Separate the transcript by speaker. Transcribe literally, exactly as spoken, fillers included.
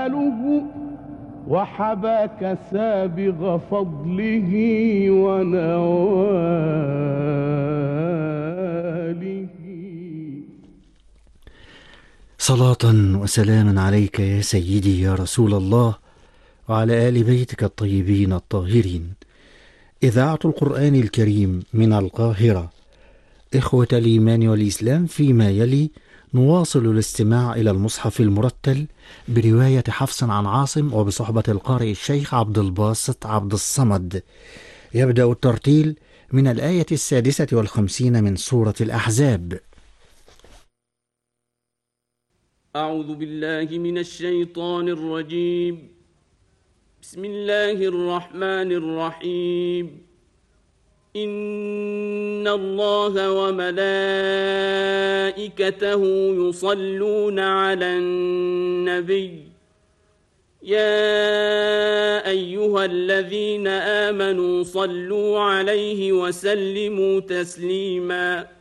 Speaker 1: وحباك سابغ فضله ونواله.
Speaker 2: صلاة وسلاما عليك يا سيدي يا رسول الله، وعلى آل بيتك الطيبين الطاهرين. إذاعة القرآن الكريم من القاهرة. إخوة الإيمان والإسلام، فيما يلي نواصل الاستماع إلى المصحف المرتل برواية حفص عن عاصم وبصحبة القارئ الشيخ عبد الباسط عبد الصمد. يبدأ الترتيل من الآية السادسة والخمسين من سورة الأحزاب.
Speaker 3: أعوذ بالله من الشيطان الرجيم. بسم الله الرحمن الرحيم. إن الله وملائكته يصلون على النبي يا أيها الذين آمنوا صلوا عليه وسلموا تسليما.